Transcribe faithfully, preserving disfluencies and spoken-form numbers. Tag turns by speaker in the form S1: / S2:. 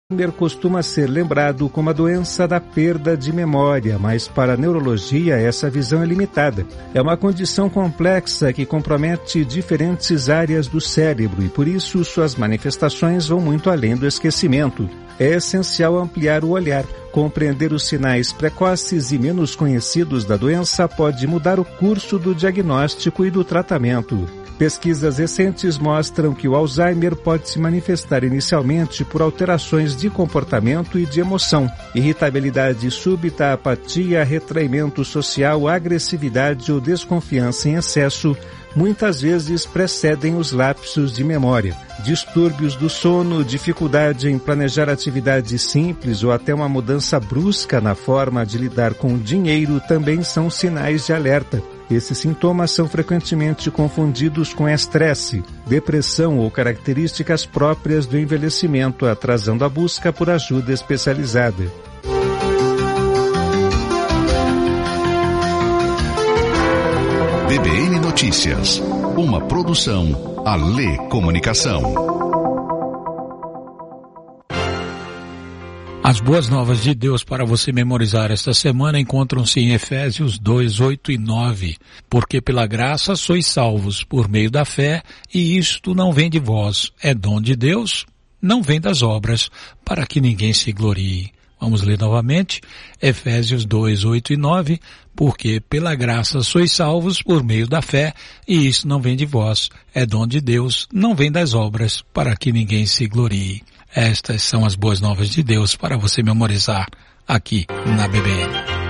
S1: Alzheimer costuma ser lembrado como a doença da perda de memória, mas para a neurologia essa visão é limitada. É uma condição complexa que compromete diferentes áreas do cérebro e por isso suas manifestações vão muito além do esquecimento. É essencial ampliar o olhar. Compreender os sinais precoces e menos conhecidos da doença pode mudar o curso do diagnóstico e do tratamento. Pesquisas recentes mostram que o Alzheimer pode se manifestar inicialmente por alterações de comportamento e de emoção, irritabilidade súbita, apatia, retraimento social, agressividade ou desconfiança em excesso, muitas vezes precedem os lapsos de memória. Distúrbios do sono, dificuldade em planejar atividades simples ou até uma mudança brusca na forma de lidar com o dinheiro também são sinais de alerta. Esses sintomas são frequentemente confundidos com estresse, depressão ou características próprias do envelhecimento, atrasando a busca por ajuda especializada.
S2: B B N Notícias, uma produção Alê Comunicação.
S3: As boas novas de Deus para você memorizar esta semana encontram-se em Efésios dois, oito e nove. Porque pela graça sois salvos por meio da fé, e isto não vem de vós, é dom de Deus, não vem das obras, para que ninguém se glorie. Vamos ler novamente, Efésios dois, oito e nove, porque pela graça sois salvos por meio da fé, e isso não vem de vós, é dom de Deus, não vem das obras, para que ninguém se glorie. Estas são as boas novas de Deus para você memorizar aqui na B B N.